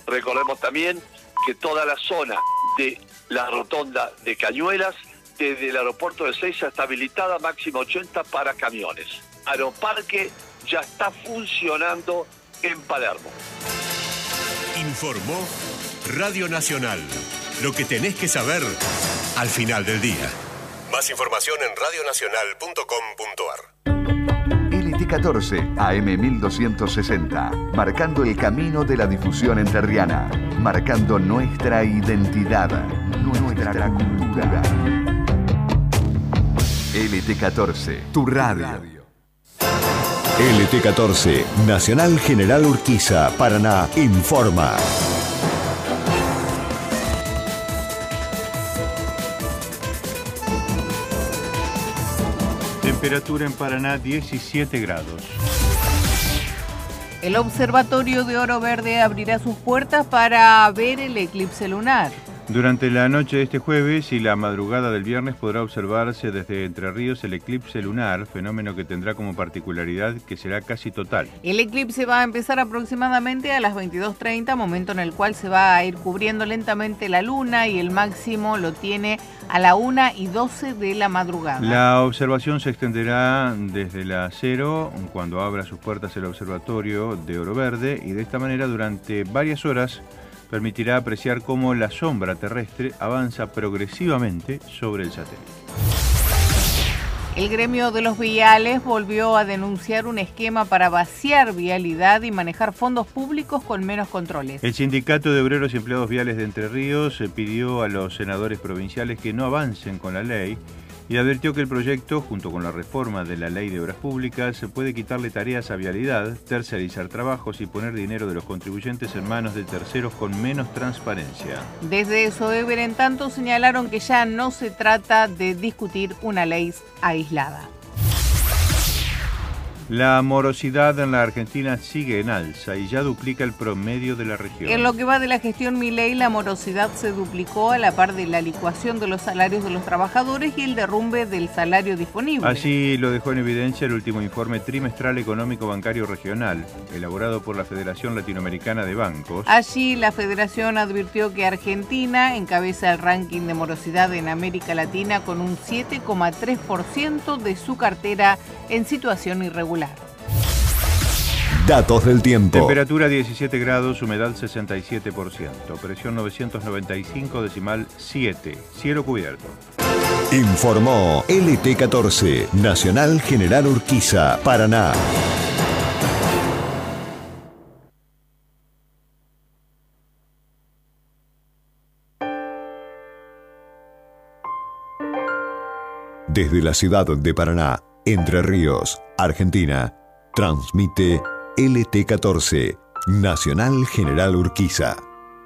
Recordemos también que toda la zona de la rotonda de Cañuelas, desde el aeropuerto de Ezeiza está habilitada, máximo 80 para camiones. Aeroparque ya está funcionando en Palermo. Informó Radio Nacional. Lo que tenés que saber al final del día. Más información en radionacional.com.ar. LT14 AM 1260, marcando el camino de la difusión entrerriana, marcando nuestra identidad, nuestra cultura. LT14, tu radio. LT14, Nacional General Urquiza, Paraná, informa. Temperatura en Paraná 17 grados. El Observatorio de Oro Verde abrirá sus puertas para ver el eclipse lunar. Durante la noche de este jueves y la madrugada del viernes podrá observarse desde Entre Ríos el eclipse lunar, fenómeno que tendrá como particularidad que será casi total. El eclipse va a empezar aproximadamente a las 22:30, momento en el cual se va a ir cubriendo lentamente la luna, y el máximo lo tiene a la 1:12 de la madrugada. La observación se extenderá desde la 0, cuando abra sus puertas el Observatorio de Oro Verde, y de esta manera durante varias horas permitirá apreciar cómo la sombra terrestre avanza progresivamente sobre el satélite. El gremio de los viales volvió a denunciar un esquema para vaciar vialidad y manejar fondos públicos con menos controles. El Sindicato de Obreros y Empleados Viales de Entre Ríos pidió a los senadores provinciales que no avancen con la ley y advirtió que el proyecto, junto con la reforma de la Ley de Obras Públicas, puede quitarle tareas a vialidad, tercerizar trabajos y poner dinero de los contribuyentes en manos de terceros con menos transparencia. Desde Soever, en tanto, señalaron que ya no se trata de discutir una ley aislada. La morosidad en la Argentina sigue en alza y ya duplica el promedio de la región. En lo que va de la gestión Milei, la morosidad se duplicó a la par de la licuación de los salarios de los trabajadores y el derrumbe del salario disponible. Así lo dejó en evidencia el último informe trimestral económico bancario regional, elaborado por la Federación Latinoamericana de Bancos. Allí la federación advirtió que Argentina encabeza el ranking de morosidad en América Latina con un 7,3% de su cartera en situación irregular. Datos del tiempo. Temperatura 17 grados, humedad 67%, presión 995,7, cielo cubierto. Informó LT14, Nacional General Urquiza, Paraná. Desde la ciudad de Paraná, Entre Ríos, Argentina, transmite LT14, Nacional General Urquiza.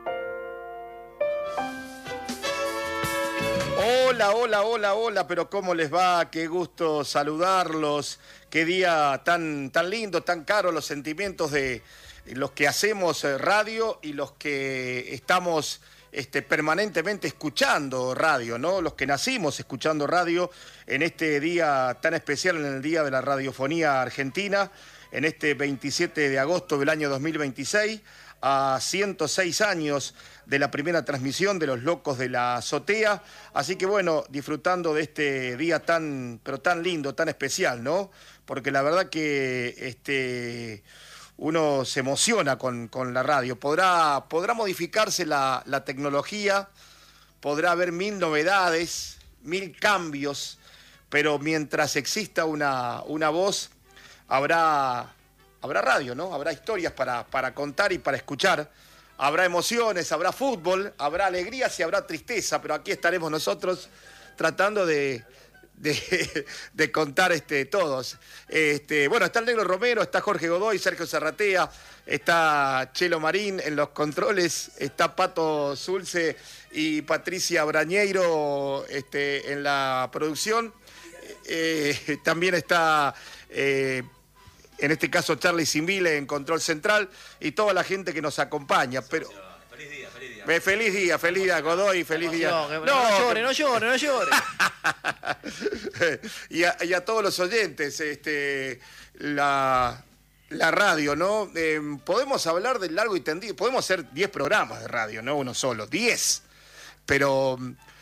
Hola, pero ¿cómo les va? Qué gusto saludarlos. Qué día tan lindo, tan caro, los sentimientos de los que hacemos radio y los que estamos permanentemente escuchando radio, ¿no? Los que nacimos escuchando radio en este día tan especial, en el Día de la Radiofonía Argentina, en este 27 de agosto del año 2026, a 106 años de la primera transmisión de Los Locos de la Azotea. Así que bueno, disfrutando de este día pero tan lindo, tan especial, ¿no? Porque la verdad que uno se emociona con la radio. Podrá modificarse la tecnología, podrá haber 1000 novedades, 1000 cambios, pero mientras exista una voz, habrá radio, ¿no? Habrá historias para contar y para escuchar. Habrá emociones, habrá fútbol, habrá alegrías y habrá tristeza, pero aquí estaremos nosotros tratando de contar todos. Bueno, está el Negro Romero, está Jorge Godoy, Sergio Serratea, está Chelo Marín en los controles, está Pato Zulce y Patricia Brañeiro en la producción. También está, en este caso, Charlie Simbile en control central y toda la gente que nos acompaña. Pero Feliz día, Godoy, feliz día. No llore. y a todos los oyentes, la La radio, ¿no? Podemos hablar del largo y tendido, podemos hacer 10 programas de radio, no uno solo, 10. Pero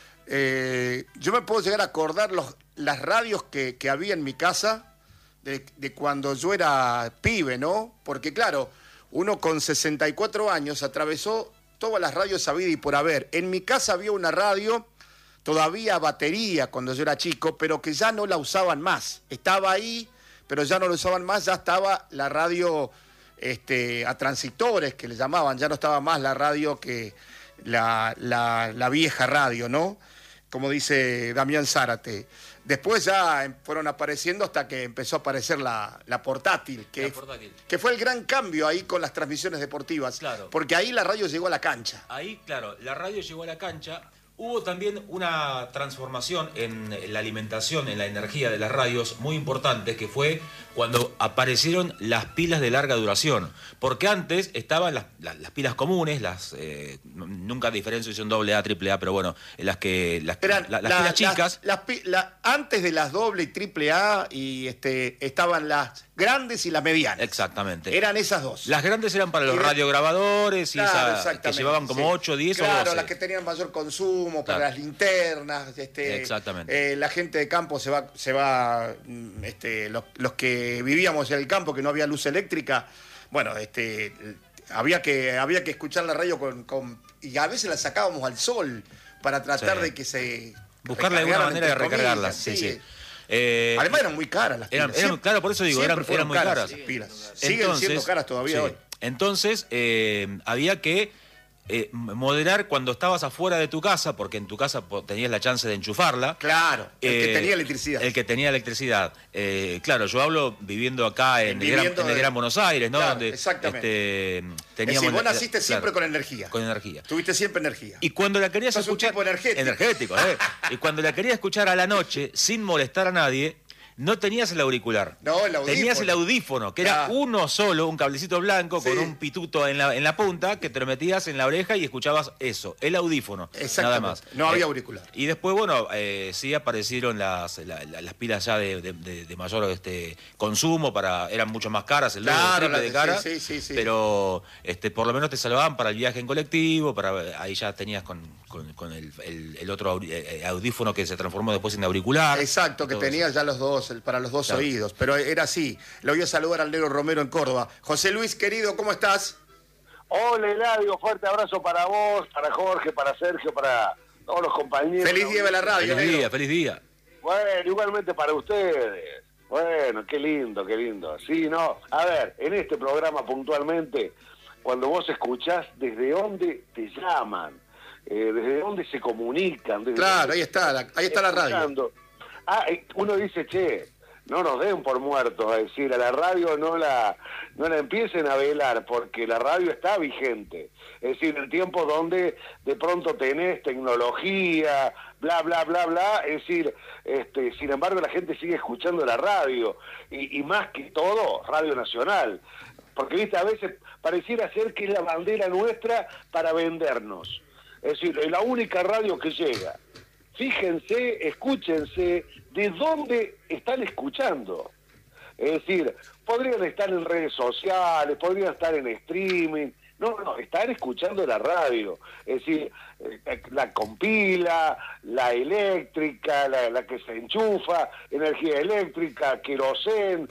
yo me puedo llegar a acordar las radios que había en mi casa de cuando yo era pibe, ¿no? Porque claro, uno con 64 años atravesó todas las radios habidas y por haber. En mi casa había una radio todavía a batería cuando yo era chico, pero que ya no la usaban más. Estaba ahí, pero ya no lo usaban más, ya estaba la radio a transistores, que le llamaban, ya no estaba más la radio que la vieja radio, ¿no? Como dice Damián Zárate. Después ya fueron apareciendo hasta que empezó a aparecer la portátil, que fue el gran cambio ahí con las transmisiones deportivas. Claro. Porque ahí la radio llegó a la cancha. Ahí, claro, la radio llegó a la cancha. Hubo también una transformación en la alimentación, en la energía de las radios muy importante, que fue cuando aparecieron las pilas de larga duración. Porque antes estaban las pilas comunes, nunca diferencio si son AA, AAA, pero bueno, las pilas chicas. Antes de las doble y triple A estaban las grandes y las medianas. Exactamente. Eran esas dos. Las grandes eran para los radiograbadores y claro, que llevaban como 8, 10 o 12. Claro, las que tenían mayor consumo, para las linternas. Exactamente. La gente de campo se va los que vivíamos en el campo, que no había luz eléctrica, bueno, había que escuchar la radio y a veces la sacábamos al sol para tratar de que se... Buscarle alguna manera de recargarlas, sí. Además eran muy caras las pilas. Claro, por eso digo, eran muy caras. Las pilas. Siguen siendo caras todavía hoy. Entonces, había que moderar cuando estabas afuera de tu casa, porque en tu casa tenías la chance de enchufarla. Claro, el que tenía electricidad. El que tenía electricidad. Claro, yo hablo viviendo acá en el Gran Buenos Aires, ¿no? Claro, donde exactamente. teníamos... vos naciste siempre con energía. Con energía. Tuviste siempre energía. Y cuando la querías escuchar... un tipo energético. Y cuando la querías escuchar a la noche, sin molestar a nadie... No tenías el auricular. No, el audífono. Tenías el audífono, que era uno solo, un cablecito blanco con un pituto en la punta, que te lo metías en la oreja y escuchabas eso, el audífono. Nada más. No había auricular. Y después, bueno, sí aparecieron las pilas ya de mayor consumo, eran mucho más caras, el doble de cara. Sí. Pero por lo menos te salvaban para el viaje en colectivo, ahí ya tenías con el otro audífono que se transformó después en auricular. Exacto, que tenías ya los dos, para los dos oídos, pero era así. Le voy a saludar al Negro Romero en Córdoba. José Luis, querido, ¿cómo estás? Hola, Eladio, fuerte abrazo para vos, para Jorge, para Sergio, para todos los compañeros. Feliz día de la radio. Feliz día. Bueno, igualmente para ustedes. Bueno, qué lindo. Sí, no, a ver, en este programa puntualmente, cuando vos escuchás desde dónde te llaman, desde dónde se comunican. Claro, ahí está la radio. Uno dice, che, no nos den por muertos, es decir, a la radio no la empiecen a velar, porque la radio está vigente. Es decir, en tiempos donde de pronto tenés tecnología, bla, bla, bla, bla, es decir, sin embargo la gente sigue escuchando la radio, y más que todo, Radio Nacional. Porque, viste, a veces pareciera ser que es la bandera nuestra para vendernos. Es decir, es la única radio que llega. Fíjense, escúchense de dónde están escuchando. Es decir, podrían estar en redes sociales, podrían estar en streaming. No, están escuchando la radio. Es decir, la compila, la eléctrica, la que se enchufa, energía eléctrica, querosén,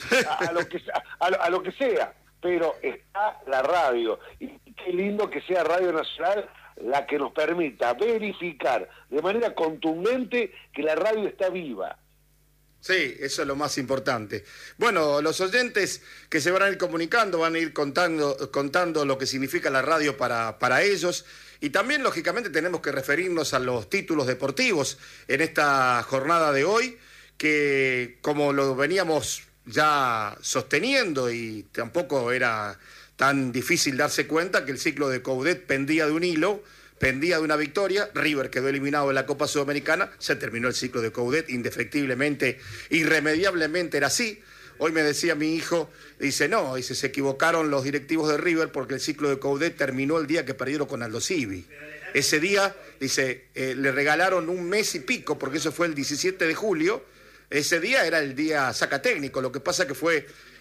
a lo que sea. Pero está la radio. Y qué lindo que sea Radio Nacional la que nos permita verificar de manera contundente que la radio está viva. Sí, eso es lo más importante. Bueno, los oyentes que se van a ir comunicando van a ir contando lo que significa la radio para ellos, y también, lógicamente, tenemos que referirnos a los títulos deportivos en esta jornada de hoy, que como lo veníamos ya sosteniendo, y tampoco era tan difícil darse cuenta que el ciclo de Coudet pendía de un hilo, pendía de una victoria. River quedó eliminado de la Copa Sudamericana, se terminó el ciclo de Coudet indefectiblemente, irremediablemente era así. Hoy me decía mi hijo, dice, se equivocaron los directivos de River porque el ciclo de Coudet terminó el día que perdieron con Aldo Civi. Ese día, dice, le regalaron un mes y pico, porque eso fue el 17 de julio, ese día era el día saca técnico, lo que pasa que fue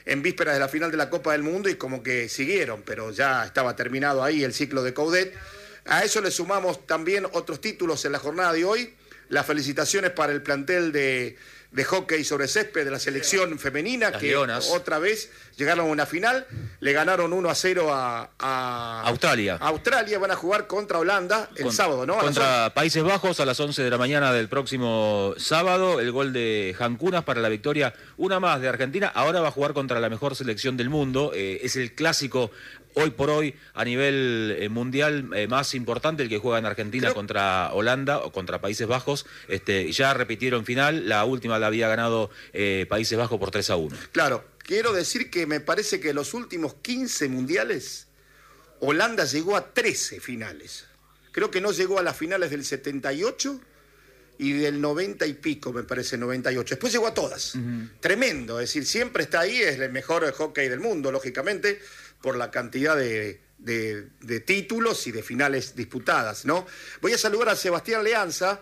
en vísperas de la final de la Copa del Mundo y como que siguieron, pero ya estaba terminado ahí el ciclo de Coudet. A eso le sumamos también otros títulos en la jornada de hoy. Las felicitaciones para el plantel de hockey sobre césped de la selección femenina, Las que Leonas. otra vez llegaron a una final, le ganaron 1-0 a Australia. Australia. Van a jugar contra Holanda el sábado, ¿no? Contra Países Bajos a las 11 de la mañana del próximo sábado. El gol de Jancunas para la victoria, una más de Argentina. Ahora va a jugar contra la mejor selección del mundo. Es el clásico hoy por hoy a nivel mundial más importante, el que juega en Argentina contra Holanda o contra Países Bajos. Ya repitieron final, la última la había ganado Países Bajos por 3-1. Claro, quiero decir que me parece que los últimos 15 mundiales Holanda llegó a 13 finales. Creo que no llegó a las finales del 78 y del 90 y pico, me parece, 98. Después llegó a todas. Tremendo, es decir, siempre está ahí, es el mejor hockey del mundo, lógicamente, por la cantidad de títulos y de finales disputadas, ¿no? Voy a saludar a Sebastián Leanza,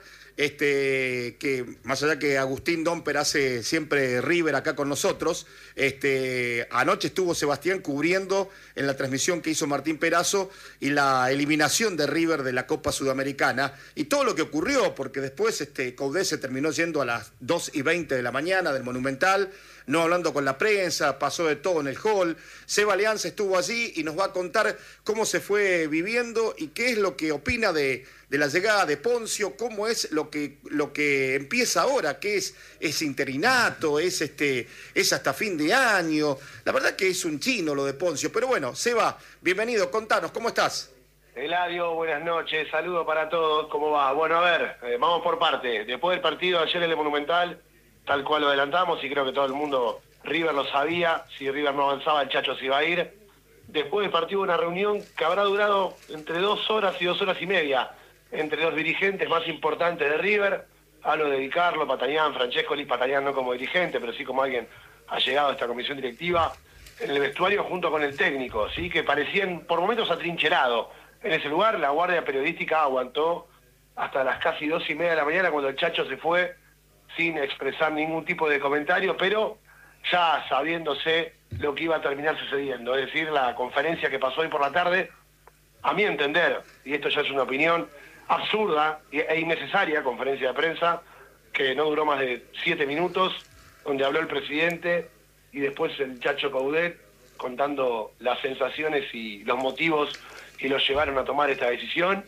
que más allá que Agustín Domper hace siempre River acá con nosotros, anoche estuvo Sebastián cubriendo en la transmisión que hizo Martín Perazo y la eliminación de River de la Copa Sudamericana y todo lo que ocurrió, porque después Coudet se terminó yendo a las 2:20 de la mañana del Monumental, no hablando con la prensa, pasó de todo en el hall. Seba Leanza estuvo allí y nos va a contar cómo se fue viviendo y qué es lo que opina de la llegada de Poncio, cómo es lo que empieza ahora, que es interinato, es hasta fin de año. La verdad que es un chino lo de Poncio, pero bueno, Seba, bienvenido, contanos, ¿cómo estás? Eladio, buenas noches, saludo para todos, ¿cómo va? Bueno, a ver, vamos por parte. Después del partido ayer en el Monumental, tal cual lo adelantamos y creo que todo el mundo, River lo sabía, si River no avanzaba el Chacho se iba a ir. Después del partido una reunión que habrá durado entre 2 horas y 2 horas y media entre los dirigentes más importantes de River. Hablo de Di Carlo, Patañán, Francescoli, Patañán no como dirigente, pero sí como alguien ha llegado a esta comisión directiva, en el vestuario junto con el técnico, ¿sí? Que parecían por momentos atrincherados en ese lugar. La guardia periodística aguantó hasta las casi 2:30 de la mañana cuando el Chacho se fue sin expresar ningún tipo de comentario, pero ya sabiéndose lo que iba a terminar sucediendo. Es decir, la conferencia que pasó hoy por la tarde, a mi entender, y esto ya es una opinión absurda e innecesaria, conferencia de prensa, que no duró más de 7 minutos, donde habló el presidente y después el Chacho Coudet contando las sensaciones y los motivos que los llevaron a tomar esta decisión.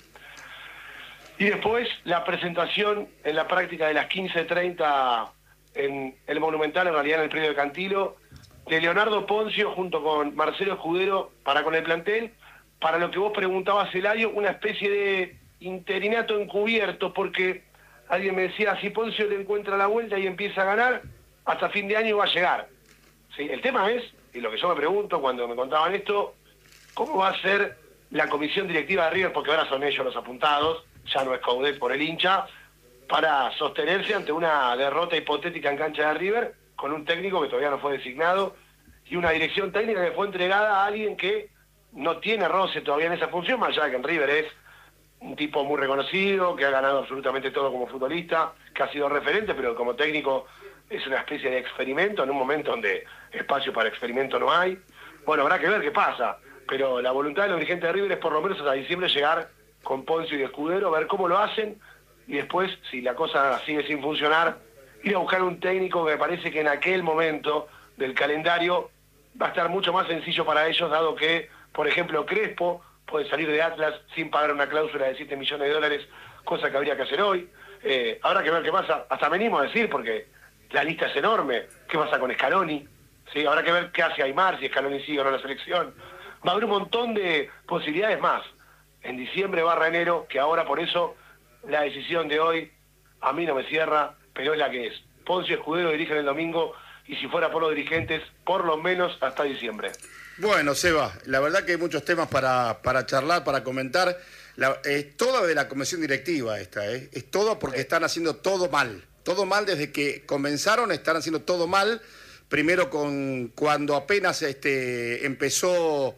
Y después la presentación en la práctica de las 15:30 en el Monumental, en realidad en el predio de Cantilo, de Leonardo Poncio junto con Marcelo Escudero para con el plantel, para lo que vos preguntabas, Eladio, una especie de interinato encubierto, porque alguien me decía, si Poncio le encuentra la vuelta y empieza a ganar, hasta fin de año va a llegar. ¿Sí? El tema es, y lo que yo me pregunto cuando me contaban esto, ¿cómo va a ser la comisión directiva de River? Porque ahora son ellos los apuntados, ya no es Coudet por el hincha, para sostenerse ante una derrota hipotética en cancha de River, con un técnico que todavía no fue designado, y una dirección técnica que fue entregada a alguien que no tiene roce todavía en esa función, más allá de que en River es un tipo muy reconocido, que ha ganado absolutamente todo como futbolista, que ha sido referente, pero como técnico es una especie de experimento, en un momento donde espacio para experimento no hay. Bueno, habrá que ver qué pasa, pero la voluntad de los dirigentes de River es por lo menos hasta diciembre llegar con Poncio y Escudero, ver cómo lo hacen, y después, si la cosa sigue sin funcionar, ir a buscar un técnico que me parece que en aquel momento del calendario va a estar mucho más sencillo para ellos, dado que, por ejemplo, Crespo puede salir de Atlas sin pagar una cláusula de $7 millones, cosa que habría que hacer hoy. Habrá que ver qué pasa, hasta me animo a decir, porque la lista es enorme, qué pasa con Scaloni, ¿sí? Habrá que ver qué hace Aymar, si Scaloni sigue o no la selección. Va a haber un montón de posibilidades más en diciembre / enero, que ahora por eso la decisión de hoy a mí no me cierra, pero es la que es. Poncio Escudero dirigen el domingo, y si fuera por los dirigentes, por lo menos hasta diciembre. Bueno, Seba, la verdad que hay muchos temas para charlar, para comentar. Es toda de la comisión directiva esta, ¿eh? Es todo porque están haciendo todo mal. Todo mal desde que comenzaron, están haciendo todo mal. Primero cuando apenas empezó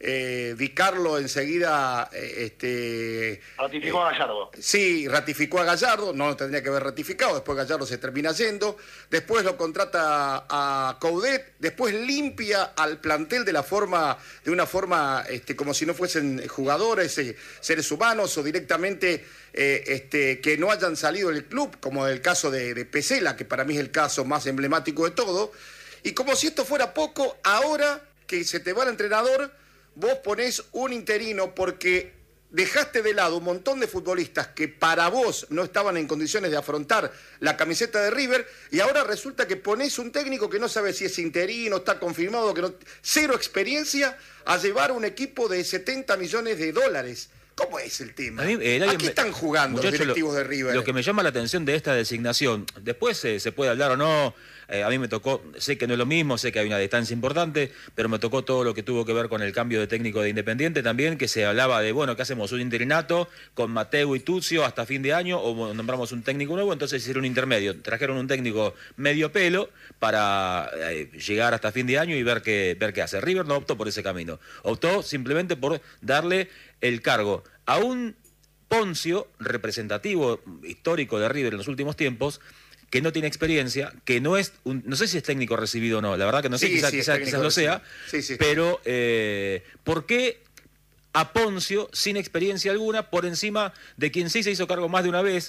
Di Carlo enseguida ratificó a Gallardo. Sí, ratificó a Gallardo, no lo tendría que haber ratificado, después Gallardo se termina yendo, después lo contrata a Coudet, después limpia al plantel de una forma como si no fuesen jugadores, seres humanos, o directamente que no hayan salido del club, como el caso de Pesela, que para mí es el caso más emblemático de todo. Y como si esto fuera poco, ahora que se te va el entrenador, vos ponés un interino porque dejaste de lado un montón de futbolistas que para vos no estaban en condiciones de afrontar la camiseta de River, y ahora resulta que ponés un técnico que no sabe si es interino, está confirmado, que no, cero experiencia, a llevar un equipo de 70 millones de dólares. ¿Cómo es el tema? ¿A qué están jugando los directivos de River? Lo que me llama la atención de esta designación, después se puede hablar o no, a mí me tocó, sé que no es lo mismo, sé que hay una distancia importante, pero me tocó todo lo que tuvo que ver con el cambio de técnico de Independiente también, que se hablaba de, bueno, ¿qué hacemos? ¿Un interinato con Mateo y Tucio hasta fin de año o nombramos un técnico nuevo? Entonces hicieron un intermedio, trajeron un técnico medio pelo para llegar hasta fin de año y ver qué hace. River no optó por ese camino, optó simplemente por darle el cargo a un Poncio representativo histórico de River en los últimos tiempos, que no tiene experiencia, que no es no sé si es técnico recibido o no, la verdad que no sé, quizás lo sea, pero ¿por qué a Poncio, sin experiencia alguna, por encima de quien sí se hizo cargo más de una vez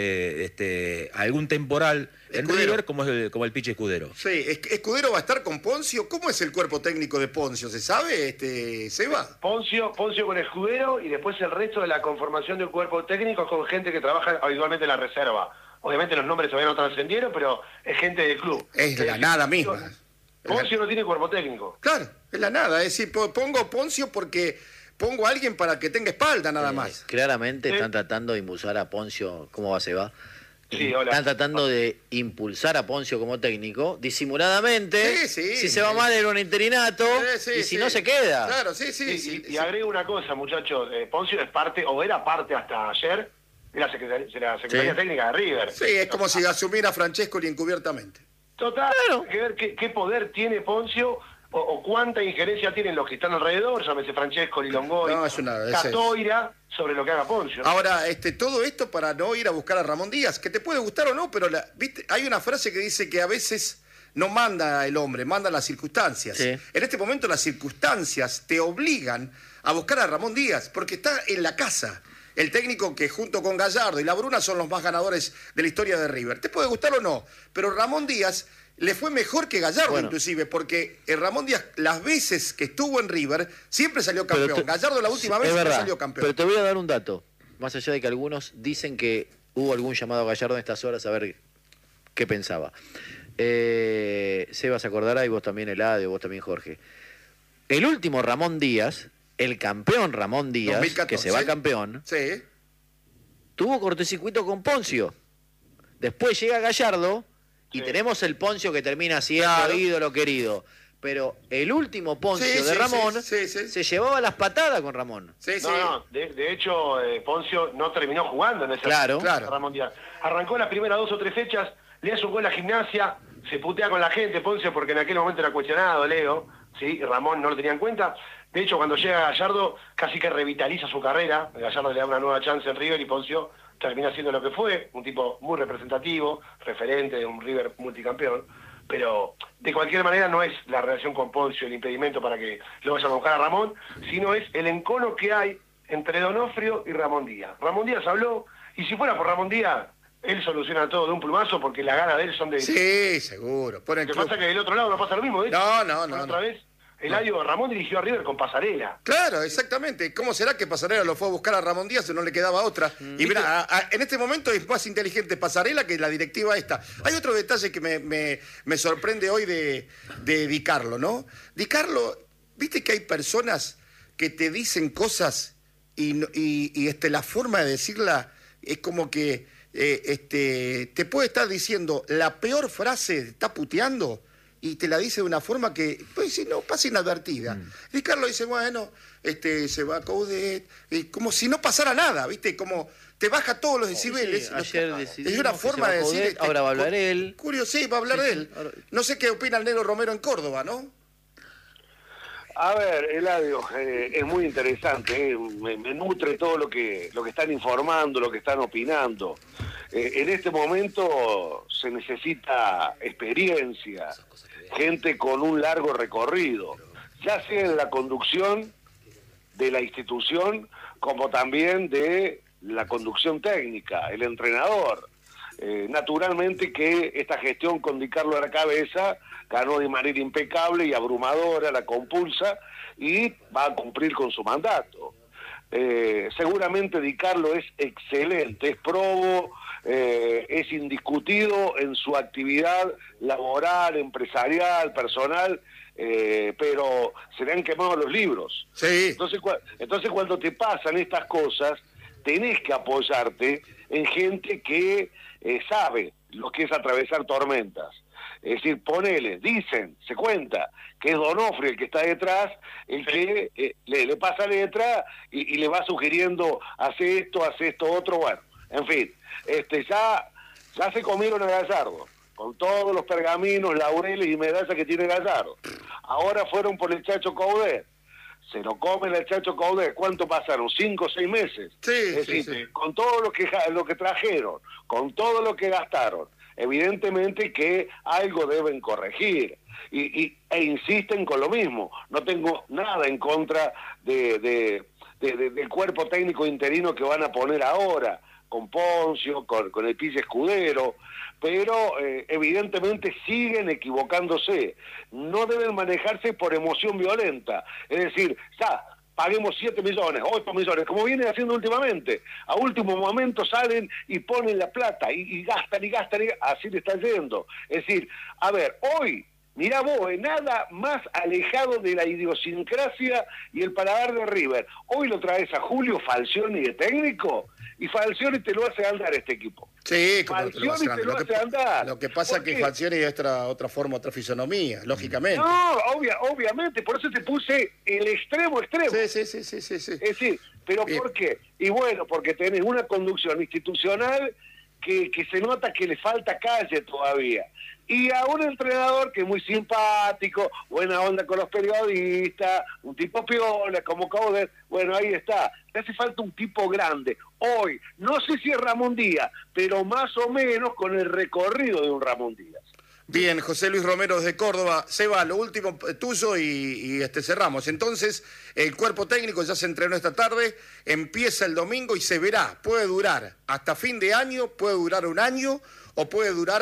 de algún temporal en River, como el Pichi Escudero? Sí, Escudero va a estar con Poncio. ¿Cómo es el cuerpo técnico de Poncio? ¿Se sabe, Seba? Poncio con Escudero, y después el resto de la conformación del cuerpo técnico con gente que trabaja habitualmente en la reserva. Obviamente los nombres todavía no trascendieron, pero es gente del club. Es la nada misma. Poncio no tiene cuerpo técnico. Claro, es la nada. Es decir, pongo Poncio porque pongo a alguien para que tenga espalda, nada más. Claramente están tratando de impulsar a Poncio. ¿Cómo va, Seba? Sí, hola. Están tratando de impulsar a Poncio como técnico, disimuladamente. Si se va mal era un interinato, y si no se queda. Claro, Y agrego una cosa, muchachos. Poncio es parte, o era parte hasta ayer, de la Secretaría Técnica de River. Sí, es como si asumiera Francescoli encubiertamente. Total, hay que ver qué poder tiene Poncio, o cuánta injerencia tienen los que están alrededor, llámese Francescoli, Longoy, Catoira, sobre lo que haga Poncio, ¿no? Ahora, todo esto para no ir a buscar a Ramón Díaz, que te puede gustar o no, pero ¿viste? Hay una frase que dice que a veces no manda el hombre, mandan las circunstancias. En este momento las circunstancias te obligan a buscar a Ramón Díaz, porque está en la casa. El técnico que junto con Gallardo y La Bruna son los más ganadores de la historia de River. Te puede gustar o no, pero Ramón Díaz le fue mejor que Gallardo, inclusive, porque Ramón Díaz, las veces que estuvo en River, siempre salió campeón. Gallardo la última vez no salió campeón. Pero te voy a dar un dato, más allá de que algunos dicen que hubo algún llamado a Gallardo en estas horas a ver qué pensaba. Seba se acordará, y vos también, Eladio, vos también, Jorge. El último Ramón Díaz, el campeón Ramón Díaz, 2014, que se va campeón, tuvo cortocircuito con Poncio. Después llega Gallardo y tenemos el Poncio que termina siendo ídolo querido. Pero el úlimo Poncio de Ramón se llevaba las patadas con Ramón. De hecho, Poncio no terminó jugando en ese Ramón Díaz. Arrancó las primeras 2 o 3 fechas, le hace un gol a Gimnasia, se putea con la gente Poncio porque en aquel momento era cuestionado, Leo, y Ramón no lo tenía en cuenta. De hecho, cuando llega Gallardo, casi que revitaliza su carrera. Gallardo le da una nueva chance en River y Poncio termina siendo lo que fue, un tipo muy representativo, referente de un River multicampeón. Pero de cualquier manera no es la relación con Poncio el impedimento para que lo vayan a buscar a Ramón, sino es el encono que hay entre Donofrio y Ramón Díaz. Ramón Díaz habló, y si fuera por Ramón Díaz, él soluciona todo de un plumazo porque las ganas de él son de... Sí, seguro. Lo que pasa es que del otro lado no pasa lo mismo. De hecho, otra vez, Eladio, Ramón dirigió a River con Pasarela. Claro, exactamente. ¿Cómo será que Pasarela lo fue a buscar a Ramón Díaz y no le quedaba otra? Y mira, en este momento es más inteligente Pasarela que la directiva esta. Hay otro detalle que me sorprende hoy de Di Carlo, ¿no? Di Carlo, viste que hay personas que te dicen cosas y la forma de decirla es como que te puede estar diciendo la peor frase, está puteando, y te la dice de una forma que, pues, no pasa inadvertida. Y Carlos dice, bueno, se va a Coudet, como si no pasara nada, ¿viste? Como te baja todos los decibeles. Es una forma de decir... ahora va a hablar él. Curioso, va a hablar él. No sé qué opina el Negro Romero en Córdoba, ¿no? A ver, Eladio, es muy interesante, me nutre todo lo que están informando, lo que están opinando. En este momento se necesita experiencia, gente con un largo recorrido, ya sea en la conducción de la institución, como también de la conducción técnica, el entrenador. Naturalmente que esta gestión con Di Carlo a la cabeza ganó de manera impecable y abrumadora, la compulsa, y va a cumplir con su mandato. Seguramente Di Carlo es excelente, es probo, es indiscutido en su actividad laboral, empresarial, personal, pero se le han quemado los libros. Sí. Entonces cuando te pasan estas cosas, tenés que apoyarte en gente que sabe lo que es atravesar tormentas. Es decir, se cuenta que es Donofrio el que está detrás, el que le pasa letra y le va sugiriendo, hace esto, otro, bueno, en fin, ya se comieron a Gallardo, con todos los pergaminos, laureles y medallas que tiene Gallardo. Ahora fueron por el Chacho Coudet. Se lo comen el Chacho Coudet. ¿Cuánto pasaron? 5 o 6 meses. Sí, es decir, sí. Con todo lo que trajeron, con todo lo que gastaron, evidentemente que algo deben corregir. E insisten con lo mismo. No tengo nada en contra del cuerpo técnico interino que van a poner ahora, con Poncio, con el Pille Escudero, pero evidentemente siguen equivocándose. No deben manejarse por emoción violenta. Es decir, paguemos 7 millones, 8 millones, como vienen haciendo últimamente. A último momento salen y ponen la plata y gastan, así le están yendo. Es decir, a ver, hoy, mirá vos, nada más alejado de la idiosincrasia y el paladar de River. Hoy lo traes a Julio Falcioni de técnico y Falcioni te lo hace andar este equipo. Sí, como Falcioni te lo hace andar. Lo que pasa es que Falcioni es otra forma, otra fisonomía, lógicamente. No, obviamente, por eso te puse el extremo. Sí. Es decir, ¿pero bien. ¿Por qué? Y bueno, porque tenés una conducción institucional que se nota que le falta calle todavía. Y a un entrenador que es muy simpático, buena onda con los periodistas, un tipo piola como Coudet, bueno, ahí está. Le hace falta un tipo grande. Hoy, no sé si es Ramón Díaz, pero más o menos con el recorrido de un Ramón Díaz. Bien, José Luis Romero desde Córdoba. Seba, lo último tuyo y cerramos. Entonces, el cuerpo técnico ya se entrenó esta tarde, empieza el domingo y se verá. Puede durar hasta fin de año, puede durar un año o puede durar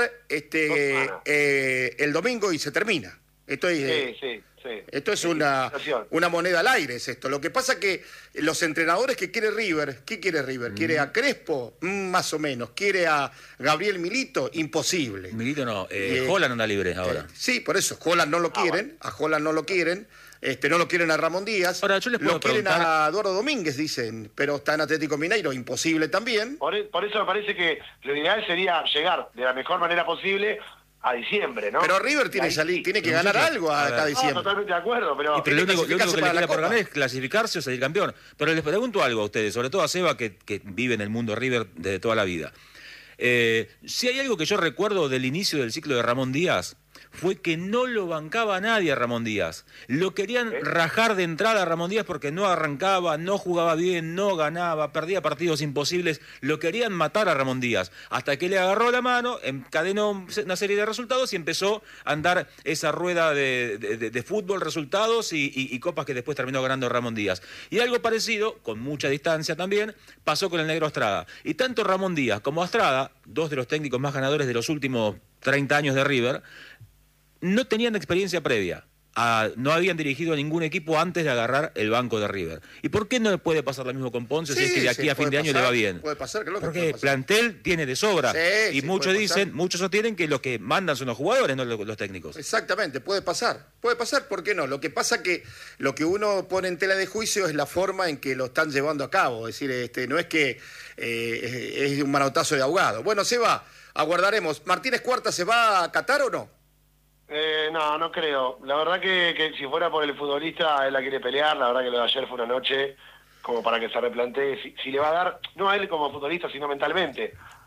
el domingo y se termina. Esto es una moneda al aire, es esto. Lo que pasa que los entrenadores que quiere River, ¿qué quiere River? ¿Quiere a Crespo? Más o menos. ¿Quiere a Gabriel Milito? Imposible. Milito no, Holland anda libre ahora. Sí, por eso, Holland no lo quieren, a Holland no lo quieren, no lo quieren a Ramón Díaz, ahora, yo les puedo quieren a Eduardo Domínguez, dicen, pero está en Atlético Mineiro, imposible también. Por eso me parece que lo ideal sería llegar de la mejor manera posible a diciembre, ¿no? Pero River tiene que ganar algo acá diciembre. No, totalmente de acuerdo, pero lo único que le queda por ganar es clasificarse o salir campeón. Pero les pregunto algo a ustedes, sobre todo a Seba, que vive en el mundo River desde toda la vida. Si hay algo que yo recuerdo del inicio del ciclo de Ramón Díaz, fue que no lo bancaba nadie a Ramón Díaz. Lo querían rajar de entrada a Ramón Díaz porque no arrancaba, no jugaba bien, no ganaba, perdía partidos imposibles. Lo querían matar a Ramón Díaz. Hasta que le agarró la mano, encadenó una serie de resultados y empezó a andar esa rueda de fútbol, resultados y copas que después terminó ganando Ramón Díaz. Y algo parecido, con mucha distancia también, pasó con el Negro Astrada. Y tanto Ramón Díaz como Astrada, dos de los técnicos más ganadores de los últimos 30 años de River, no tenían experiencia previa. No habían dirigido a ningún equipo antes de agarrar el banco de River. ¿Y por qué no puede pasar lo mismo con Ponce si es que de aquí a fin de año le va bien? Puede pasar, porque el plantel tiene de sobra. Y muchos sostienen que los que mandan son los jugadores, no los técnicos. Exactamente, puede pasar, ¿por qué no? Lo que pasa que lo que uno pone en tela de juicio es la forma en que lo están llevando a cabo. Es decir, no es que es un manotazo de ahogado. Bueno, Seba, aguardaremos. ¿Martínez Cuarta se va a Qatar o no? No creo. La verdad que si fuera por el futbolista, él la quiere pelear. La verdad que lo de ayer fue una noche como para que se replantee si le va a dar, no a él como futbolista, sino mentalmente.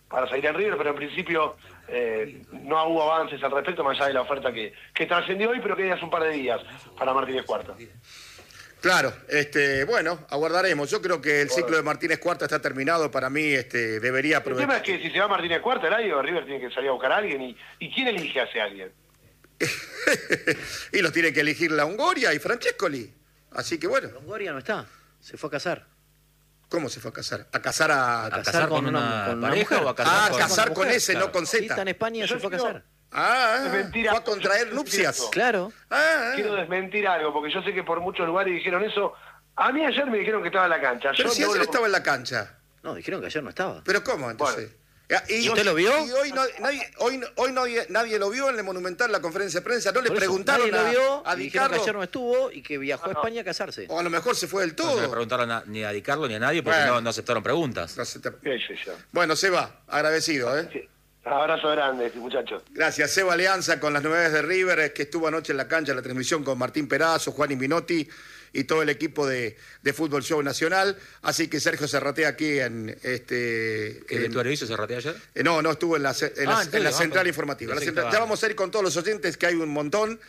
para salir en River, pero en principio no hubo avances al respecto, más allá de la oferta que trascendió hoy, pero que hace un par de días para Martínez Cuarta. Claro, bueno, aguardaremos. Yo creo que el ciclo de Martínez Cuarta está terminado. Para mí debería aprovechar. El tema es que si se va Martínez Cuarta, River tiene que salir a buscar a alguien. ¿Y quién elige a ese alguien? Y los tiene que elegir Longoria y Francescoli. Así que bueno. Longoria no está, se fue a casar. ¿Cómo se fue a casar? ¿A casar con una pareja o a casar con casar con ese, claro. No con Z. Sí, está en España, se fue a casar. Fue a contraer nupcias. Claro. Quiero desmentir algo, porque yo sé que por muchos lugares dijeron eso. A mí ayer me dijeron que estaba en la cancha. Pero si ayer estaba en la cancha. No, dijeron que ayer no estaba. ¿Pero cómo entonces? Bueno. ¿Y usted lo vio? Y hoy nadie lo vio en el Monumental, la conferencia de prensa. No le preguntaron a Di Carlo. Que ayer no estuvo y que viajó a España a casarse. O a lo mejor se fue del todo. No le preguntaron ni a Di Carlo ni a nadie porque no aceptaron preguntas. Bueno, Seba, agradecido, Sí. Abrazo grande, muchachos. Gracias. Seba Alianza con las novedades de River, que estuvo anoche en la cancha, en la transmisión con Martín Perazo, Juan Minotti y todo el equipo de Fútbol Show Nacional. Así que Sergio Cerratea aquí en ¿Qué vestuario hizo Cerratea ayer? No, estuvo en la central informativa. Ya vamos a ir con todos los oyentes, que hay un montón.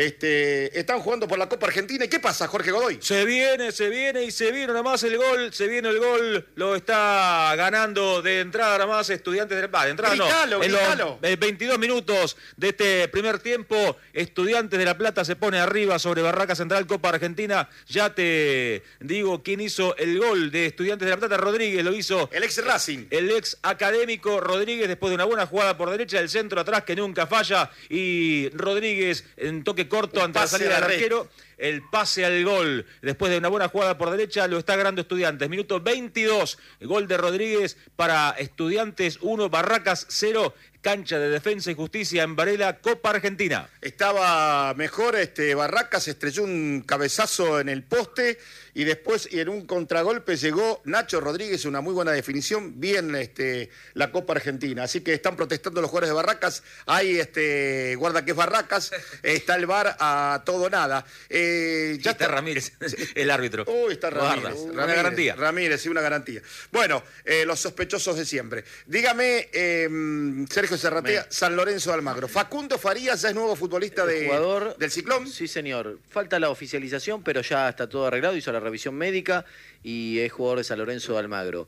Están jugando por la Copa Argentina. ¿Y qué pasa, Jorge Godoy? Se viene nada más el gol. Se viene el gol. Lo está ganando de entrada nada más Estudiantes de entrada. Gritalo, en los 22 minutos de este primer tiempo, Estudiantes de La Plata se pone arriba sobre Barraca Central, Copa Argentina. Ya te digo quién hizo el gol de Estudiantes de La Plata. Rodríguez lo hizo. El ex Racing. El ex Académico Rodríguez, después de una buena jugada por derecha, el centro atrás que nunca falla. Y Rodríguez en toque corto ante la salida del arquero. El pase al gol, después de una buena jugada por derecha, lo está ganando Estudiantes. Minuto 22, gol de Rodríguez para Estudiantes 1, Barracas 0. Cancha de Defensa y Justicia en Varela, Copa Argentina. Estaba mejor, Barracas estrelló un cabezazo en el poste y después en un contragolpe llegó Nacho Rodríguez, una muy buena definición, bien la Copa Argentina. Así que están protestando los jugadores de Barracas. Hay guarda que es Barracas, está el VAR a todo nada. Ya está Ramírez, el árbitro. Está Ramírez. Una garantía. Ramírez, sí, una garantía. Bueno, los sospechosos de siempre. Dígame, Sergio Cerratea, sí. San Lorenzo de Almagro. Facundo Farías ya es nuevo futbolista del Ciclón. Sí, señor. Falta la oficialización, pero ya está todo arreglado. Hizo la revisión médica y es jugador de San Lorenzo de Almagro.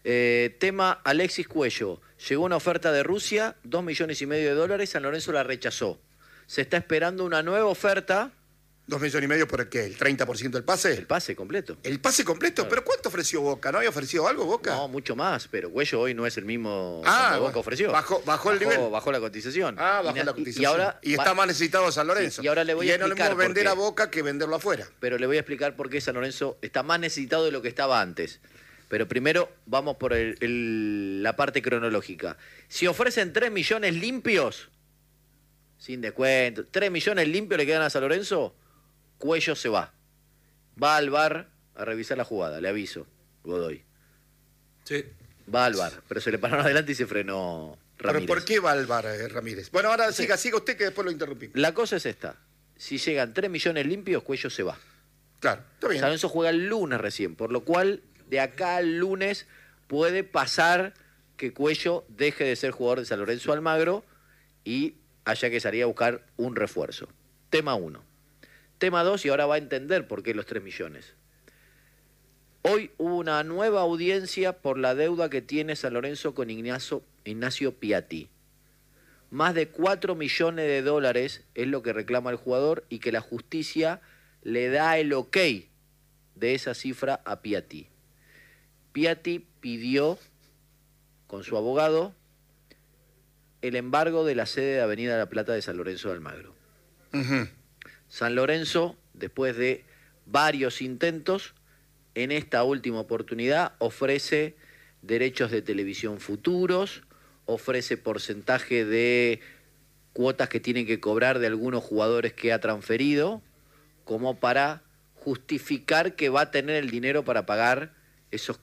Tema Alexis Cuello. Llegó una oferta de Rusia, $2,5 millones. San Lorenzo la rechazó. Se está esperando una nueva oferta. $2,5 millones por el qué, ¿el 30% del pase? El pase completo. ¿El pase completo? Claro. ¿Pero cuánto ofreció Boca? ¿No había ofrecido algo Boca? No, mucho más, pero Cuello hoy no es el mismo que Boca ofreció. Bajó el nivel. Bajó la cotización. Bajó la cotización. Y está más necesitado San Lorenzo. Sí, y ahora le voy a explicar. Y no le podemos vender a Boca que venderlo afuera. Pero le voy a explicar por qué San Lorenzo está más necesitado de lo que estaba antes. Pero primero vamos por la parte cronológica. Si ofrecen 3 millones limpios, sin descuento, 3 millones limpios le quedan a San Lorenzo, Cuello se va. Va al VAR a revisar la jugada, le aviso, Godoy. Sí. Va al VAR, pero se le pararon adelante y se frenó Ramírez. ¿Pero por qué va al VAR, Ramírez? Bueno, ahora siga usted que después lo interrumpimos. La cosa es esta. Si llegan 3 millones limpios, Cuello se va. Claro, está bien. San Lorenzo juega el lunes recién, por lo cual de acá al lunes puede pasar que Cuello deje de ser jugador de San Lorenzo Almagro y haya que salir a buscar un refuerzo. Tema 1. Tema 2, y ahora va a entender por qué los 3 millones. Hoy hubo una nueva audiencia por la deuda que tiene San Lorenzo con Ignacio Piatti. Más de $4 millones es lo que reclama el jugador y que la justicia le da el ok de esa cifra a Piatti. Piatti pidió, con su abogado, el embargo de la sede de Avenida La Plata de San Lorenzo de Almagro. Uh-huh. San Lorenzo, después de varios intentos, en esta última oportunidad ofrece derechos de televisión futuros, ofrece porcentaje de cuotas que tienen que cobrar de algunos jugadores que ha transferido, como para justificar que va a tener el dinero para pagar esos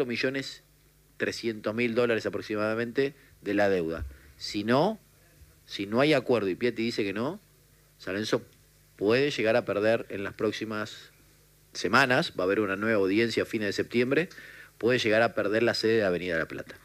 $4.300.000 aproximadamente de la deuda. Si no hay acuerdo y Piatti dice que no, San Lorenzo puede llegar a perder en las próximas semanas. Va a haber una nueva audiencia a fines de septiembre puede llegar a perder la sede de Avenida La Plata.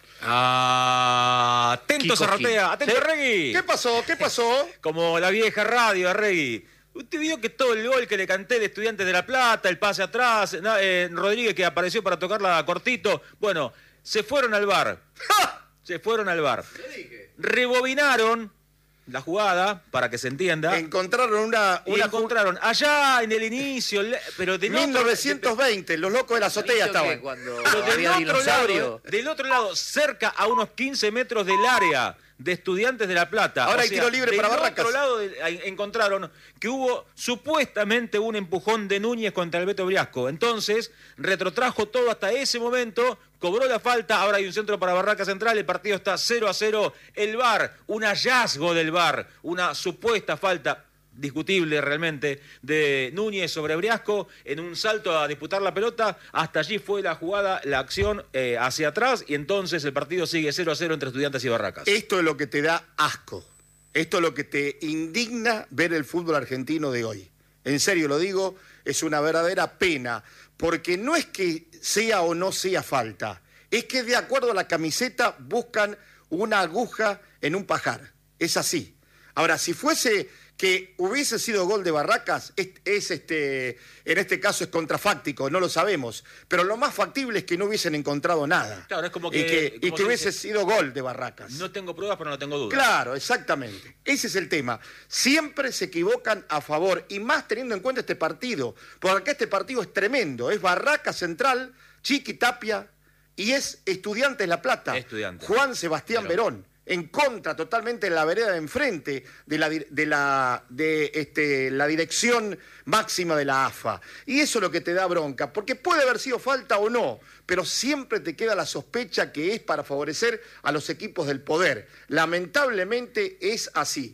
Atento, Zarratea, atento, ¿sí? Arregui. ¿Qué pasó? ¿Qué pasó? Como la vieja radio, Arregui. Usted vio que todo el gol que le canté de Estudiantes de La Plata, el pase atrás, Rodríguez que apareció para tocarla cortito. Bueno, se fueron al VAR. ¡Ja! Se fueron al VAR. Rebobinaron la jugada, para que se entienda. Encontraron encontraron allá en el inicio, pero de 1920, los locos de la azotea estaban. Pero del otro lado, cerca a unos 15 metros del área de Estudiantes de La Plata. Ahora hay tiro libre para Barracas. Del otro lado encontraron que hubo supuestamente un empujón de Núñez contra el Beto Briasco. Entonces, retrotrajo todo hasta ese momento, cobró la falta, ahora hay un centro para Barracas Central, el partido está 0-0. El VAR, un hallazgo del VAR, una supuesta falta discutible realmente de Núñez sobre Briasco en un salto a disputar la pelota. Hasta allí fue la jugada, la acción hacia atrás, y entonces el partido sigue 0-0 entre Estudiantes y Barracas. Esto es lo que te da asco. Esto es lo que te indigna ver el fútbol argentino de hoy. En serio lo digo, es una verdadera pena, porque no es que sea o no sea falta, es que de acuerdo a la camiseta buscan una aguja en un pajar. Es así. Ahora, si fuese que hubiese sido gol de Barracas, en este caso es contrafáctico, no lo sabemos, pero lo más factible es que no hubiesen encontrado nada. Claro, es como que hubiese sido gol de Barracas. No tengo pruebas, pero no tengo dudas. Claro, exactamente. Ese es el tema. Siempre se equivocan a favor, y más teniendo en cuenta este partido, porque acá este partido es tremendo. Es Barracas Central, Chiqui Tapia, y es Estudiantes La Plata. Juan Sebastián Verón. En contra totalmente de la vereda de enfrente de la dirección máxima de la AFA. Y eso es lo que te da bronca, porque puede haber sido falta o no, pero siempre te queda la sospecha que es para favorecer a los equipos del poder. Lamentablemente es así,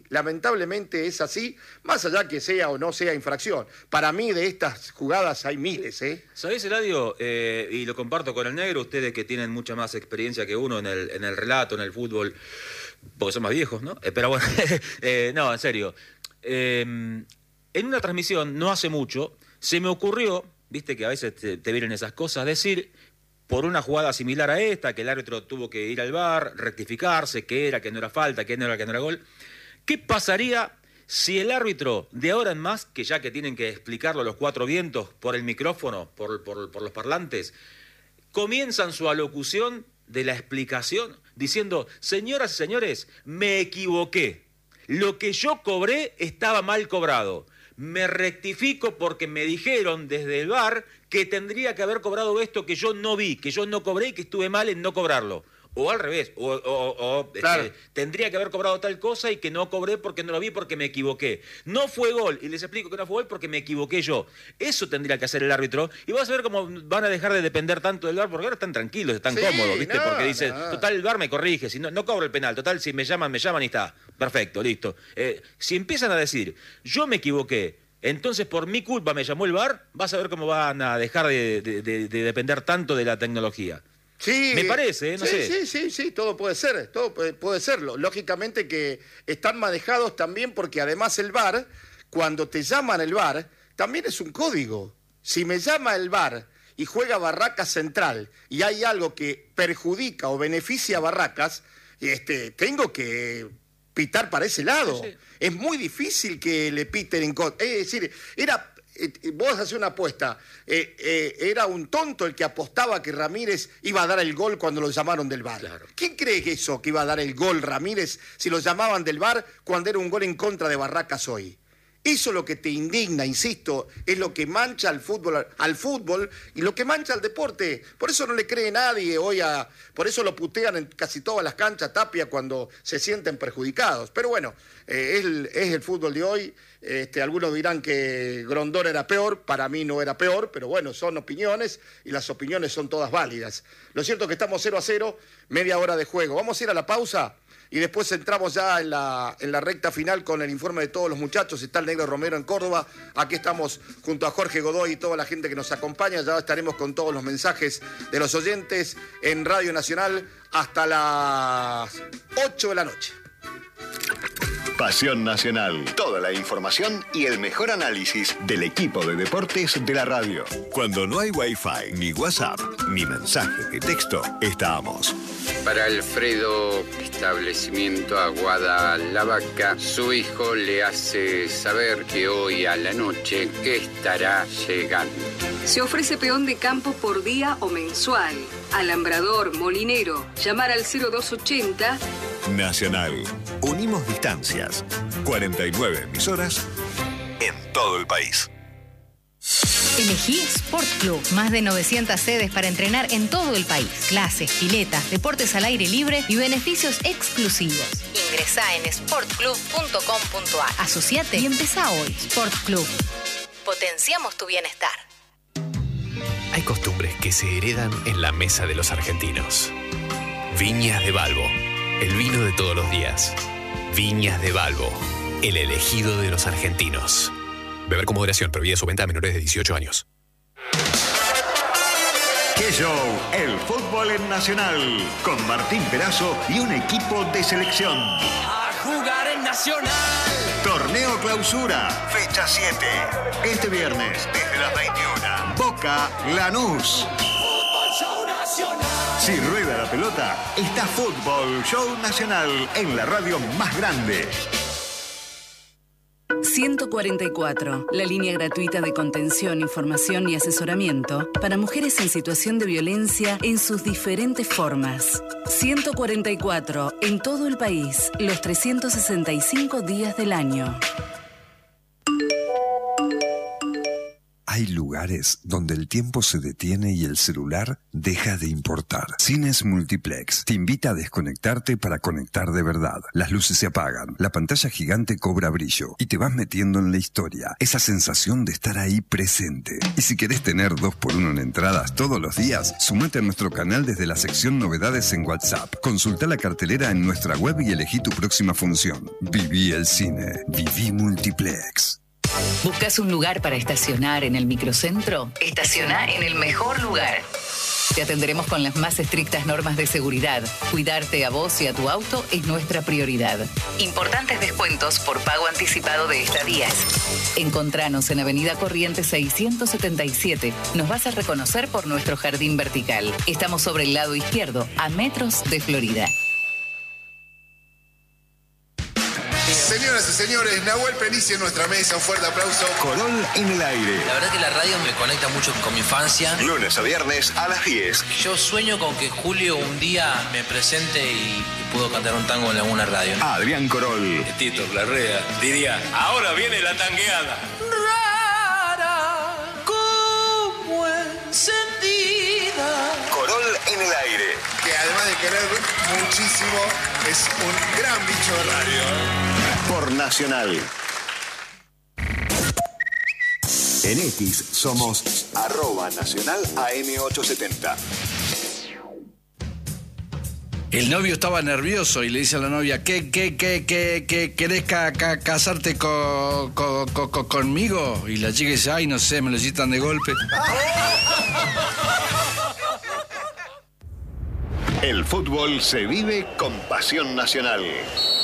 más allá que sea o no sea infracción. Para mí de estas jugadas hay miles, ¿eh? ¿Sabés, Eladio? Y lo comparto con el negro, ustedes que tienen mucha más experiencia que uno en el relato, en el fútbol, porque son más viejos, ¿no? Pero bueno, no, en serio. En una transmisión, no hace mucho, se me ocurrió, viste que a veces te vienen esas cosas, decir, por una jugada similar a esta, que el árbitro tuvo que ir al VAR, rectificarse, que era, que no era falta, que no era gol, ¿qué pasaría si el árbitro, de ahora en más, que ya que tienen que explicarlo a los cuatro vientos, por el micrófono, por los parlantes, comienzan su alocución de la explicación diciendo, señoras y señores, me equivoqué, lo que yo cobré estaba mal cobrado, me rectifico porque me dijeron desde el VAR que tendría que haber cobrado esto que yo no vi, que yo no cobré y que estuve mal en no cobrarlo. O al revés, claro. Tendría que haber cobrado tal cosa y que no cobré porque no lo vi, porque me equivoqué. No fue gol, y les explico que no fue gol porque me equivoqué yo. Eso tendría que hacer el árbitro, y vas a ver cómo van a dejar de depender tanto del VAR, porque ahora están tranquilos, están cómodos, ¿viste? Porque dicen, total, el VAR me corrige, si no cobro el penal, total, si me llaman y está. Perfecto, listo. Si empiezan a decir, yo me equivoqué, entonces por mi culpa me llamó el VAR, vas a ver cómo van a dejar de depender tanto de la tecnología. Sí, me parece, no sé. Sí, todo puede ser, todo puede serlo. Lógicamente que están manejados también porque además el VAR, cuando te llaman el VAR, también es un código. Si me llama el VAR y juega Barracas Central y hay algo que perjudica o beneficia a Barracas, tengo que pitar para ese lado. Sí. Es muy difícil que le piten en contra. Es decir, vos hacés una apuesta, era un tonto el que apostaba que Ramírez iba a dar el gol cuando lo llamaron del VAR. Claro. ¿Quién cree que que iba a dar el gol Ramírez si lo llamaban del VAR cuando era un gol en contra de Barracas hoy? Eso es lo que te indigna, insisto, es lo que mancha al fútbol y lo que mancha al deporte. Por eso no le cree nadie hoy por eso lo putean en casi todas las canchas Tapia cuando se sienten perjudicados. Pero bueno, es el fútbol de hoy. Algunos dirán que Grondona era peor, para mí no era peor, pero bueno, son opiniones y las opiniones son todas válidas. Lo cierto es que estamos 0-0, media hora de juego. Vamos a ir a la pausa y después entramos ya en la recta final con el informe de todos los muchachos. Está el Negro Romero en Córdoba, aquí estamos junto a Jorge Godoy y toda la gente que nos acompaña. Ya estaremos con todos los mensajes de los oyentes en Radio Nacional hasta las 8 de la noche. Pasión Nacional. Toda la información y el mejor análisis del equipo de deportes de la radio. Cuando no hay Wi-Fi, ni WhatsApp, ni mensaje de texto, estamos. Para Alfredo, establecimiento Aguada La Vaca, su hijo le hace saber que hoy a la noche estará llegando. Se ofrece peón de campo por día o mensual. Alambrador, molinero. Llamar al 0280. Nacional. Unimos distancias. 49 emisoras en todo el país. Elegí Sport Club. Más de 900 sedes para entrenar en todo el país. Clases, piletas, deportes al aire libre y beneficios exclusivos. Ingresá en sportclub.com.ar. Asociate y empezá hoy. Sport Club. Potenciamos tu bienestar. Hay costumbres que se heredan en la mesa de los argentinos. Viñas de Balbo, el vino de todos los días. Viñas de Balbo, el elegido de los argentinos. Beber con moderación, prohibida su venta a menores de 18 años. ¡Qué show! El fútbol en Nacional. Con Martín Perazo y un equipo de selección. A jugar en Nacional. Torneo Clausura, fecha 7. Este viernes, desde las 21. Boca Lanús. Fútbol Show Nacional. Si rueda la pelota, está Fútbol Show Nacional en la radio más grande. 144, la línea gratuita de contención, información y asesoramiento para mujeres en situación de violencia en sus diferentes formas. 144, en todo el país, los 365 días del año. Hay lugares donde el tiempo se detiene y el celular deja de importar. Cines Multiplex te invita a desconectarte para conectar de verdad. Las luces se apagan, la pantalla gigante cobra brillo y te vas metiendo en la historia. Esa sensación de estar ahí presente. Y si querés tener 2x1 en entradas todos los días, sumate a nuestro canal desde la sección Novedades en WhatsApp. Consulta la cartelera en nuestra web y elegí tu próxima función. Viví el cine. Viví Multiplex. ¿Buscas un lugar para estacionar en el microcentro? Estaciona en el mejor lugar. Te atenderemos con las más estrictas normas de seguridad. Cuidarte a vos y a tu auto es nuestra prioridad. Importantes descuentos por pago anticipado de estadías. Encontranos en Avenida Corrientes 677. Nos vas a reconocer por nuestro jardín vertical. Estamos sobre el lado izquierdo, a metros de Florida. Señoras y señores, Nahuel Penici en nuestra mesa, un fuerte aplauso. Corol en el aire. La verdad que la radio me conecta mucho con mi infancia. Lunes a viernes a las 10. Yo sueño con que Julio un día me presente y puedo cantar un tango en alguna radio. Adrián Corol. Tito Larrea diría, ahora viene la tangueada. Rara, como encendida. Corol en el aire. Que además de querer muchísimo, es un gran bicho de radio. Por Nacional. En X somos @Nacional AM870. El novio estaba nervioso y le dice a la novia, ¿qué querés casarte conmigo? Y la chica dice, ay, no sé, me lo citan de golpe. El fútbol se vive con Pasión Nacional.